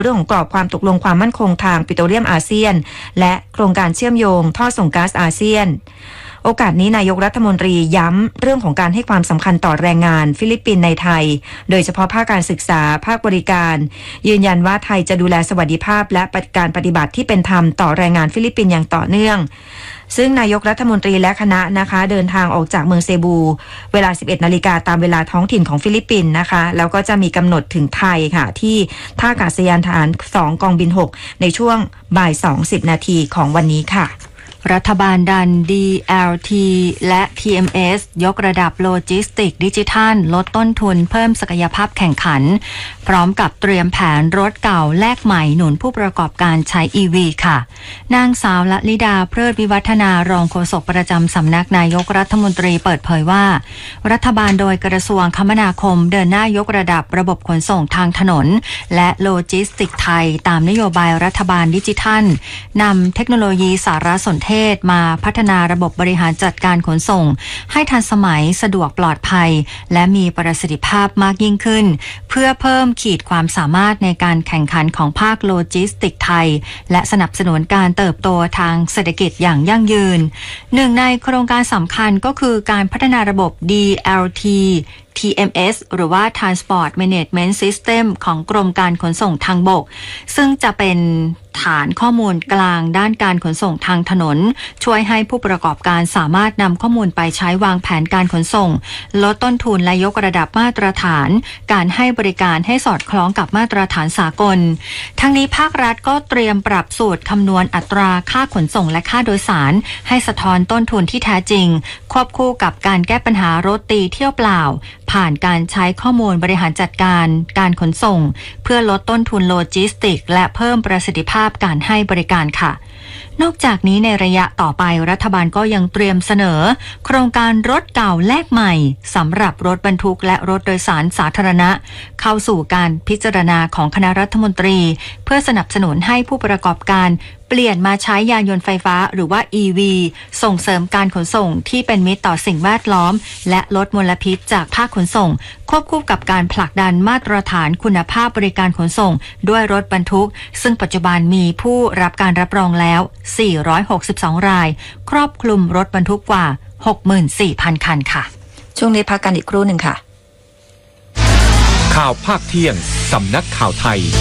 เรื่องของกรอบความตกลงความมั่นคงทางปิโตรเลียมอาเซียนและโครงการเชื่อมโยงท่อส่งก๊าซอาเซียนโอกาสนี้นายกรัฐมนตรีย้ำเรื่องของการให้ความสำคัญต่อแรงงานฟิลิปปินส์ในไทยโดยเฉพาะภาคการศึกษาภาคบริการยืนยันว่าไทยจะดูแลสวัสดิภาพและการปฏิบัติที่เป็นธรรมต่อแรงงานฟิลิปปินส์อย่างต่อเนื่องซึ่งนายกรัฐมนตรีและคณะนะคะเดินทางออกจากเมืองเซบูเวลา 11 นาฬิกาตามเวลาท้องถิ่นของฟิลิปปินส์นะคะแล้วก็จะมีกำหนดถึงไทยค่ะที่ท่าอากาศยานทหาร2กองบิน6ในช่วงบ่าย 20 นาทีของวันนี้ค่ะรัฐบาลดัน DLT และ TMS ยกระดับโลจิสติกดิจิทัลลดต้นทุนเพิ่มศักยภาพแข่งขันพร้อมกับเตรียมแผนรถเก่าแลกใหม่หนุนผู้ประกอบการใช้ EV ค่ะนางสาวละลิดาเพลิดวิวัฒนารองโฆษกประจำสำนักนายกรัฐมนตรีเปิดเผยว่ารัฐบาลโดยกระทรวงคมนาคมเดินหน้ายกระดับระบบขนส่งทางถนนและโลจิสติกไทยตามนโยบายรัฐบาลดิจิทัลนำเทคโนโลยีสารสนเทศมาพัฒนาระบบบริหารจัดการขนส่งให้ทันสมัยสะดวกปลอดภัยและมีประสิทธิภาพมากยิ่งขึ้นเพื่อเพิ่มขีดความสามารถในการแข่งขันของภาคโลจิสติกไทยและสนับสนุนการเติบโตทางเศรษฐกิจอย่างยั่งยืนหนึ่งในโครงการสำคัญก็คือการพัฒนาระบบ DLT TMS หรือว่า Transport Management System ของกรมการขนส่งทางบกซึ่งจะเป็นฐานข้อมูลกลางด้านการขนส่งทางถนนช่วยให้ผู้ประกอบการสามารถนำข้อมูลไปใช้วางแผนการขนส่งลดต้นทุนและยกระดับมาตรฐานการให้บริการให้สอดคล้องกับมาตรฐานสากลทั้งนี้ภาครัฐก็เตรียมปรับสูตรคำนวณอัตราค่าขนส่งและค่าโดยสารให้สะท้อนต้นทุนที่แท้จริงควบคู่กับการแก้ปัญหารถตีเที่ยวเปล่าผ่านการใช้ข้อมูลบริหารจัดการการขนส่งเพื่อลดต้นทุนโลจิสติกและเพิ่มประสิทธิภาพการให้บริการค่ะนอกจากนี้ในระยะต่อไปรัฐบาลก็ยังเตรียมเสนอโครงการรถเก่าแลกใหม่สำหรับรถบรรทุกและรถโดยสารสาธารณะเข้าสู่การพิจารณาของคณะรัฐมนตรีเพื่อสนับสนุนให้ผู้ประกอบการเปลี่ยนมาใช้ยานยนต์ไฟฟ้าหรือว่า EV ส่งเสริมการขนส่งที่เป็นมิตรต่อสิ่งแวดล้อมและลดมลพิษจากภาคขนส่งควบคู่กับการผลักดันมาตรฐานคุณภาพบริการขนส่งด้วยรถบรรทุกซึ่งปัจจุบันมีผู้รับการรับรองแล้ว462รายครอบคลุมรถบรรทุกกว่า 64,000 คันค่ะช่วงนี้พักกันอีกครู่หนึ่งค่ะข่าวภาคเที่ยงสำนักข่าวไทย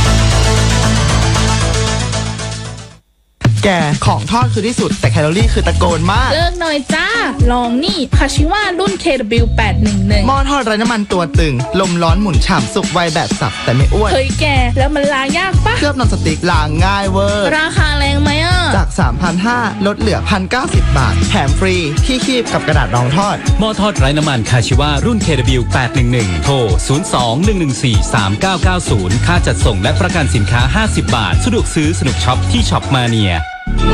แกของทอดคือที่สุดแต่แคลอรี่คือตะโกนมากเลิกหน่อยจ้าลองนี่คาชิวารุ่น KW811 หม้อทอดไร้น้ำมันตัวตึงลมร้อนหมุนฉ่ำสุกไวแบบสับแต่ไม่อ้วนเฮ้ยแกแล้วมันล้างยากปะเคลือบนอนสติ๊กล้างง่ายเวอร์ราคาแรงไหมอ่ะจาก 3,500 ลดเหลือ 1,090 บาทแถมฟรีที่คีบกับกระดาษรองทอดหม้อทอดไร้น้ำมันคาชิวารุ่น KW811 โทร 02-114-3990 ค่าจัดส่งและประกันสินค้า50 บาทสะดวกซื้อสนุกช็อปที่ช็อปมาเนีย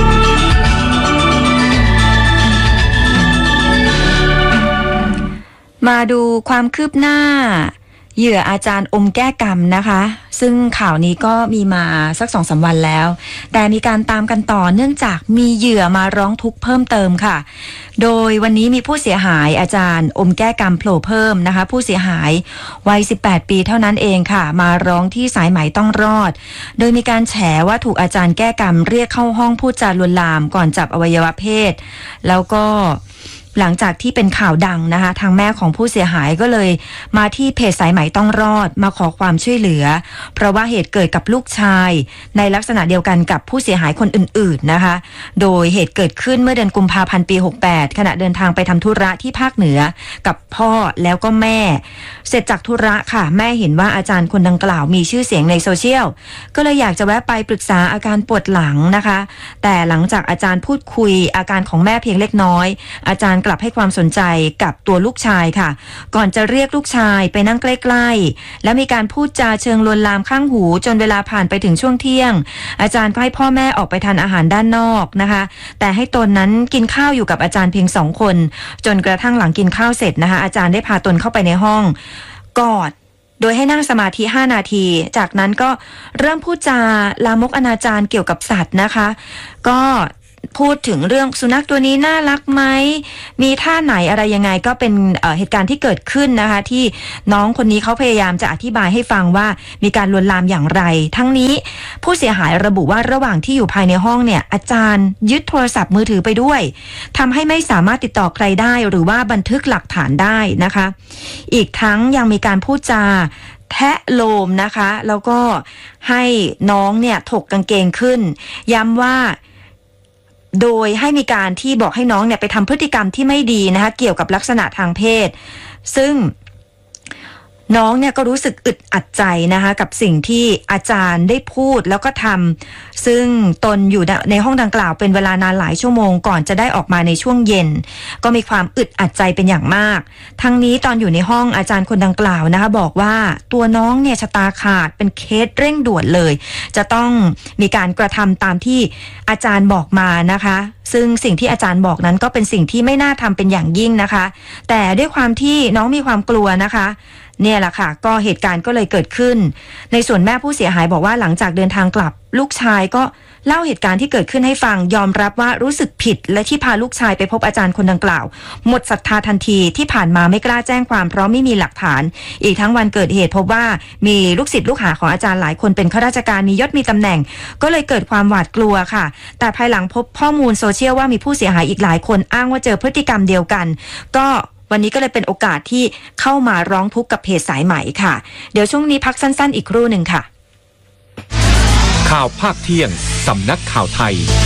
มาดูความคืบหน้าเหยื่ออาจารย์อมแก้กรรมนะคะซึ่งข่าวนี้ก็มีมาสัก 2-3 วันแล้วแต่มีการตามกันต่อเนื่องจากมีเหยื่อมาร้องทุกข์เพิ่มเติมค่ะโดยวันนี้มีผู้เสียหายอาจารย์อมแก้กรรมโผล่เพิ่มนะคะผู้เสียหายวัย18 ปีเท่านั้นเองค่ะมาร้องที่สายไหมต้องรอดโดยมีการแฉว่าถูกอาจารย์แก้กรรมเรียกเข้าห้องพูดจาลวนลามก่อนจับอวัยวะเพศแล้วก็หลังจากที่เป็นข่าวดังนะคะทางแม่ของผู้เสียหายก็เลยมาที่เพจสายไหมต้องรอดมาขอความช่วยเหลือเพราะว่าเหตุเกิดกับลูกชายในลักษณะเดียวกันกับผู้เสียหายคนอื่นๆนะคะโดยเหตุเกิดขึ้นเมื่อเดือนกุมภาพันธ์ปี68ขณะเดินทางไปทำธุระที่ภาคเหนือกับพ่อแล้วก็แม่เสร็จจากธุระค่ะแม่เห็นว่าอาจารย์คนดังกล่าวมีชื่อเสียงในโซเชียลก็เลยอยากจะแวะไปปรึกษาอาการปวดหลังนะคะแต่หลังจากอาจารย์พูดคุยอาการของแม่เพียงเล็กน้อยอาจารย์กลับให้ความสนใจกับตัวลูกชายค่ะก่อนจะเรียกลูกชายไปนั่งใกล้ๆแล้วมีการพูดจาเชิงลวนลามข้างหูจนเวลาผ่านไปถึงช่วงเที่ยงอาจารย์ก็ให้พ่อแม่ออกไปทานอาหารด้านนอกนะคะแต่ให้ตนนั้นกินข้าวอยู่กับอาจารย์เพียง2 คนจนกระทั่งหลังกินข้าวเสร็จนะคะอาจารย์ได้พาตนเข้าไปในห้องกอดโดยให้นั่งสมาธิ5 นาทีจากนั้นก็เริ่มพูดจาลามกอนาจารเกี่ยวกับสัตว์นะคะก็พูดถึงเรื่องสุนัขตัวนี้น่ารักไหมมีท่าไหนอะไรยังไงก็เป็นเหตุการณ์ที่เกิดขึ้นนะคะที่น้องคนนี้เขาพยายามจะอธิบายให้ฟังว่ามีการลวนลามอย่างไรทั้งนี้ผู้เสียหายระบุว่าระหว่างที่อยู่ภายในห้องเนี่ยอาจารย์ยึดโทรศัพท์มือถือไปด้วยทำให้ไม่สามารถติดต่อใครได้หรือว่าบันทึกหลักฐานได้นะคะอีกทั้งยังมีการพูดจาแทะโลมนะคะแล้วก็ให้น้องเนี่ยถกกางเกงขึ้นย้ำว่าโดยให้มีการที่บอกให้น้องเนี่ยไปทำพฤติกรรมที่ไม่ดีนะคะเกี่ยวกับลักษณะทางเพศซึ่งน้องเนี่ยก็รู้สึกอึดอัดใจนะคะกับสิ่งที่อาจารย์ได้พูดแล้วก็ทำซึ่งตนอยู่ในห้องดังกล่าวเป็นเวลานานหลายชั่วโมงก่อนจะได้ออกมาในช่วงเย็นก็มีความอึดอัดใจเป็นอย่างมากทั้งนี้ตอนอยู่ในห้องอาจารย์คนดังกล่าวนะคะบอกว่าตัวน้องเนี่ยชะตาขาดเป็นเคสเร่งด่วนเลยจะต้องมีการกระทำตามที่อาจารย์บอกมานะคะซึ่งสิ่งที่อาจารย์บอกนั้นก็เป็นสิ่งที่ไม่น่าทำเป็นอย่างยิ่งนะคะแต่ด้วยความที่น้องมีความกลัวนะคะเนี่ยแหละค่ะก็เหตุการณ์ก็เลยเกิดขึ้นในส่วนแม่ผู้เสียหายบอกว่าหลังจากเดินทางกลับลูกชายก็เล่าเหตุการณ์ที่เกิดขึ้นให้ฟังยอมรับว่ารู้สึกผิดและที่พาลูกชายไปพบอาจารย์คนดังกล่าวหมดศรัทธาทันทีที่ผ่านมาไม่กล้าแจ้งความเพราะไม่มีหลักฐานอีกทั้งวันเกิดเหตุพบว่ามีลูกศิษย์ลูกหาของอาจารย์หลายคนเป็นข้าราชการมียศมีตำแหน่งก็เลยเกิดความหวาดกลัวค่ะแต่ภายหลังพบข้อมูลโซเชียลว่ามีผู้เสียหายอีกหลายคนอ้างว่าเจอพฤติกรรมเดียวกันก็วันนี้ก็เลยเป็นโอกาสที่เข้ามาร้องทุกข์กับเพจสายไหมค่ะเดี๋ยวช่วงนี้พักสั้นๆอีกครู่หนึ่งค่ะข่าวภาคเที่ยงสำนักข่าวไทย